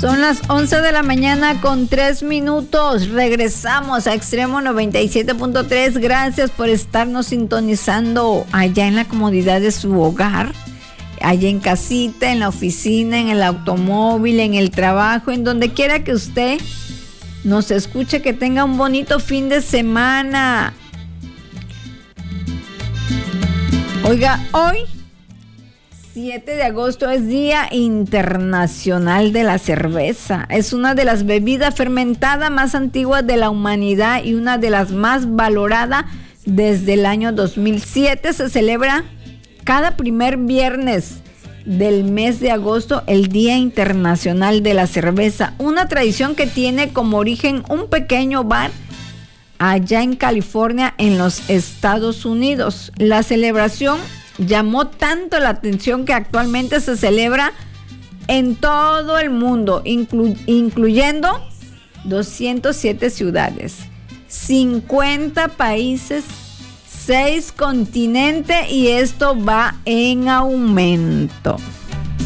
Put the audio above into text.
Son las 11 de la mañana con 3 minutos. Regresamos a Extremo 97.3. Gracias por estarnos sintonizando allá en la comodidad de su hogar, allá en casita, en la oficina, en el automóvil, en el trabajo, en donde quiera que usted nos escuche. Que tenga un bonito fin de semana. Oiga, hoy 7 de agosto es Día Internacional de la Cerveza. Es una de las bebidas fermentadas más antiguas de la humanidad y una de las más valoradas desde el año 2007. Se celebra cada primer viernes del mes de agosto el Día Internacional de la Cerveza. Una tradición que tiene como origen un pequeño bar allá en California, en los Estados Unidos. La celebración llamó tanto la atención que actualmente se celebra en todo el mundo, incluyendo 207 ciudades, 50 países, 6 continentes, y esto va en aumento.